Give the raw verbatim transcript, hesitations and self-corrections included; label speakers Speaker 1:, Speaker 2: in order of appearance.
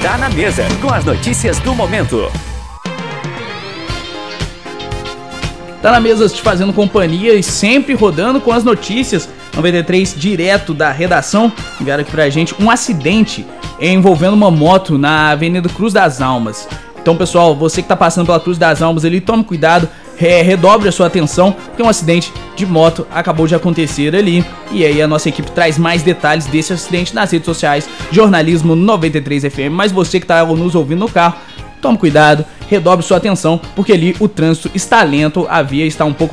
Speaker 1: Tá na Mesa, com as notícias do momento.
Speaker 2: Tá na Mesa te fazendo companhia e sempre rodando com as notícias. noventa e três direto da redação. Enviaram aqui pra gente um acidente envolvendo uma moto na Avenida Cruz das Almas. Então, pessoal, você que tá passando pela Cruz das Almas ali, tome cuidado, re redobre a sua atenção, porque um acidente de moto acabou de acontecer ali. E aí a nossa equipe traz mais detalhes desse acidente nas redes sociais, Jornalismo noventa e três F M. Mas você que tá nos ouvindo no carro, tome cuidado, redobre sua atenção, porque ali o trânsito está lento, a via está um pouco